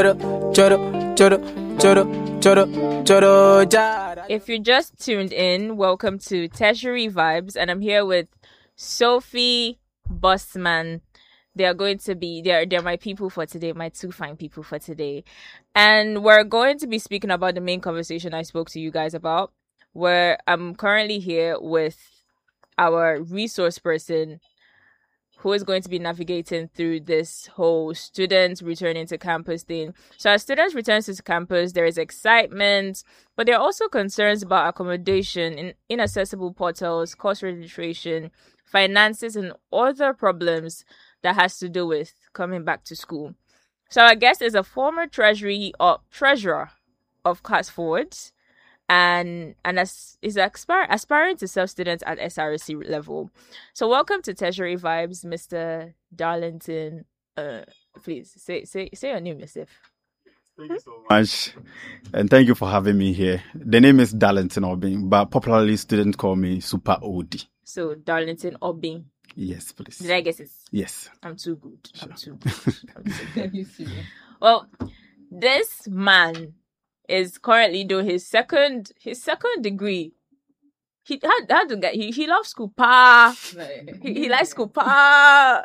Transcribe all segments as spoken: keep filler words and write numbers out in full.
If you just tuned in, welcome to Tertiary Vibes, and I'm here with Sophie Bossman. They are going to be, they're, they're my people for today, my two fine people for today. And we're going to be speaking about the main conversation I spoke to you guys about, where I'm currently here with our resource person who is going to be navigating through this whole students returning to campus thing. So as students return to campus, there is excitement, but there are also concerns about accommodation, in inaccessible portals, course registration, finances, and other problems that has to do with coming back to school. So our guest is a former treasury or treasurer of Cast Forwards, and and as is aspire, aspiring to serve students at S R C level. So welcome to Tertiary Vibes, Mister Darlington. Uh, please say say say your name yourself. Thank you so much, and thank you for having me here. The name is Darlington Obing, but popularly students call me Super O D. So Darlington Obing. Yes, please. Did I guess it? Yes. I'm too good. Sure. I'm too good. I'm too good. Well, this man is currently doing his second his second degree. He had had to get he he loves school pa. He, he likes school pa.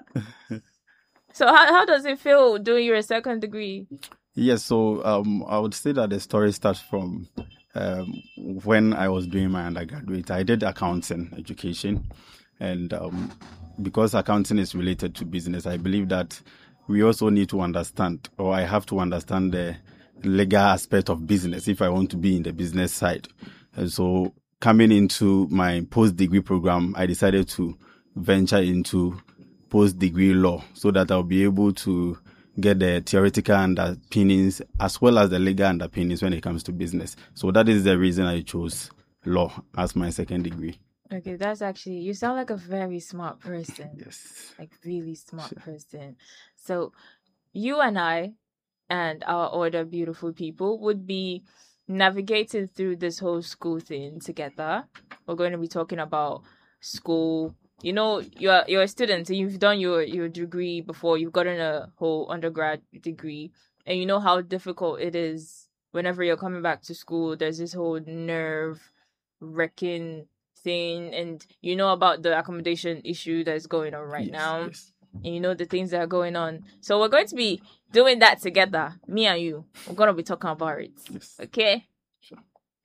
So how how does it feel doing your second degree? Yes, so um I would say that the story starts from um when I was doing my undergraduate. I did accounting education, and um because accounting is related to business, I believe that we also need to understand, or I have to understand the legal aspect of business if I want to be in the business side. And so coming into my post-degree program, I decided to venture into post-degree law so that I'll be able to get the theoretical underpinnings as well as the legal underpinnings when it comes to business. So that is the reason I chose law as my second degree. Okay, that's actually, you sound like a very smart person. Yes. Like really smart Sure. person. So you and I and our other beautiful people would be navigating through this whole school thing together. We're going to be talking about school. You know, you're you're a student and you've done your, your degree before, you've gotten a whole undergrad degree, and you know how difficult it is whenever you're coming back to school. There's this whole nerve wrecking thing, and you know about the accommodation issue that's going on right Yes, now. yes. And you know the things that are going on. So we're going to be doing that together, me and you. We're going to be talking about it. Yes. Okay?